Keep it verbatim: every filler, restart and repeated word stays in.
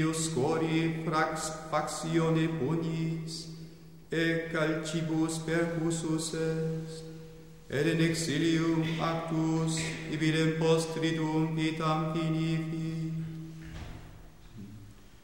Scori frax factione bonis, et calcibus percussus est, et in exilium actus, ibidem postridum vitam finivi,